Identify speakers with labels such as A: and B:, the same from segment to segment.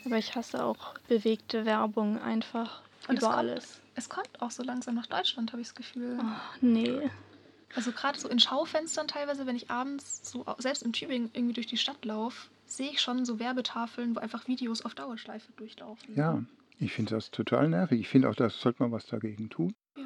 A: Aber ich hasse auch bewegte Werbung einfach
B: Und
A: über alles.
B: es kommt auch so langsam nach Deutschland, habe ich das Gefühl.
A: Oh, nee.
B: Also gerade so in Schaufenstern teilweise, wenn ich abends so selbst in Tübingen irgendwie durch die Stadt laufe, sehe ich schon so Werbetafeln, wo einfach Videos auf Dauerschleife durchlaufen.
C: Ja, ich finde das total nervig. Ich finde auch, da sollte man was dagegen tun.
B: Ja.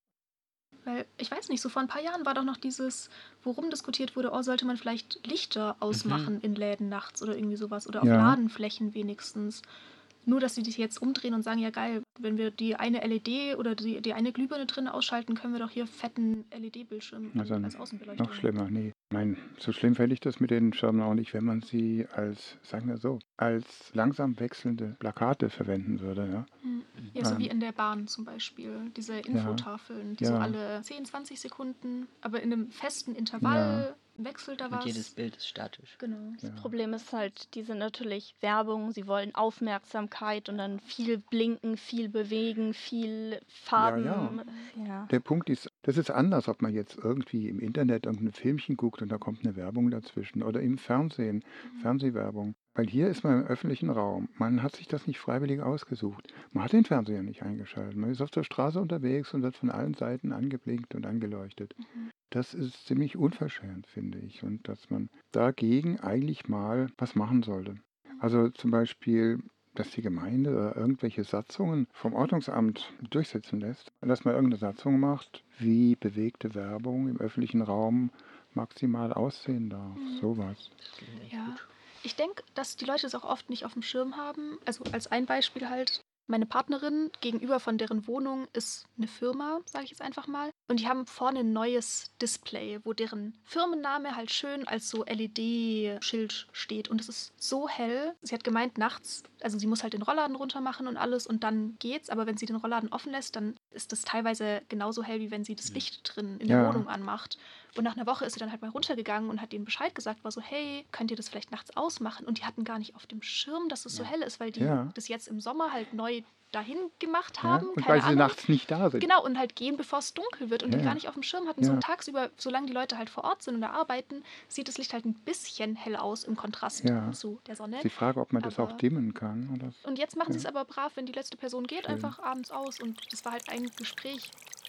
B: Weil, ich weiß nicht, so vor ein paar Jahren war doch noch dieses, worum diskutiert wurde, oh, sollte man vielleicht Lichter ausmachen in Läden nachts oder irgendwie sowas oder auf
C: Ja.
B: Ladenflächen wenigstens. Nur, dass sie sich jetzt umdrehen und sagen, ja geil, wenn wir die eine LED oder die eine Glühbirne drin ausschalten, können wir doch hier fetten LED-Bildschirm
C: Also
B: als Außenbeleuchtung.
C: noch schlimmer, nee. Ich meine, so schlimm fände ich das mit den Schirmen auch nicht, wenn man sie als, sagen wir so, als langsam wechselnde Plakate verwenden würde. Ja,
B: Ja, so wie in der Bahn zum Beispiel. Diese Infotafeln, die so alle 10, 20 Sekunden, aber in einem festen Intervall wechselt da was.
D: Und jedes Bild ist statisch.
B: Genau.
A: Das Problem ist halt, die sind natürlich Werbung, sie wollen Aufmerksamkeit und dann viel blinken, viel bewegen, viel Farben. Ja.
C: Der Punkt ist, das ist anders, ob man jetzt irgendwie im Internet irgendein Filmchen guckt und da kommt eine Werbung dazwischen oder im Fernsehen, Fernsehwerbung. Weil hier ist man im öffentlichen Raum. Man hat sich das nicht freiwillig ausgesucht. Man hat den Fernseher nicht eingeschaltet. Man ist auf der Straße unterwegs und wird von allen Seiten angeblinkt und angeleuchtet. Das ist ziemlich unverschämt, finde ich. Und dass man dagegen eigentlich mal was machen sollte. Also zum Beispiel, dass die Gemeinde oder irgendwelche Satzungen vom Ordnungsamt durchsetzen lässt. Dass man irgendeine Satzung macht, wie bewegte Werbung im öffentlichen Raum maximal aussehen darf. Sowas.
B: Ja. Ich denke, dass die Leute das auch oft nicht auf dem Schirm haben. Also als ein Beispiel halt, meine Partnerin gegenüber von deren Wohnung ist eine Firma, sage ich jetzt einfach mal. Und die haben vorne ein neues Display, wo deren Firmenname halt schön als so LED-Schild steht. Und es ist so hell. Sie hat gemeint, nachts, also sie muss halt den Rollladen runter machen und alles und dann geht's. Aber wenn sie den Rollladen offen lässt, dann ist das teilweise genauso hell, wie wenn sie das Licht drin in der Wohnung anmacht. Und nach einer Woche ist sie dann halt mal runtergegangen und hat denen Bescheid gesagt, war so, hey, könnt ihr das vielleicht nachts ausmachen? Und die hatten gar nicht auf dem Schirm, dass es so hell ist, weil die das jetzt im Sommer halt neu dahin gemacht haben.
C: Und
B: keine
C: weil sie
B: Ahnung.
C: nachts nicht da sind.
B: Genau, und halt gehen, bevor es dunkel wird und die gar nicht auf dem Schirm hatten.
C: Ja.
B: So tagsüber, solange die Leute halt vor Ort sind und da arbeiten, sieht das Licht halt ein bisschen hell aus im Kontrast zu der Sonne.
C: Die Frage, ob man das auch dimmen kann. Oder?
B: Und jetzt machen sie es aber brav, wenn die letzte Person geht, einfach abends aus. Und das war halt ein Gespräch